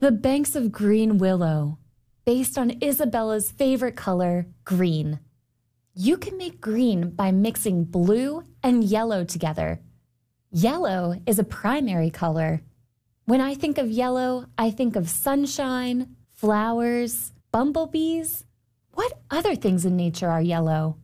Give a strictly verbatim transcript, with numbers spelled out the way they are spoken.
The Banks of Green Willow, based on Isabella's favorite color, green. You can make green by mixing blue and yellow together. Yellow is a primary color. When I think of yellow, I think of sunshine, flowers, bumblebees. What other things in nature are yellow?